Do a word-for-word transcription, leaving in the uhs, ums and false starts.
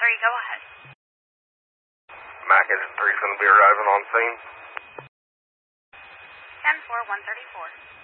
three, go ahead. Mac Engine three is going to be arriving on scene. ten four, one thirty-four.